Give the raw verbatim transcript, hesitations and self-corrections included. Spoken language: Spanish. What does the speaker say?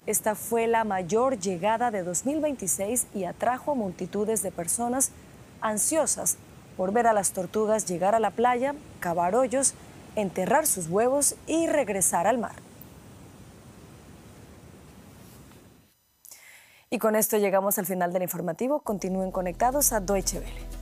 Esta fue la mayor llegada de dos mil veintiséis y atrajo a multitudes de personas ansiosas por ver a las tortugas llegar a la playa, cavar hoyos, enterrar sus huevos y regresar al mar. Y con esto llegamos al final del informativo. Continúen conectados a Deutsche Welle.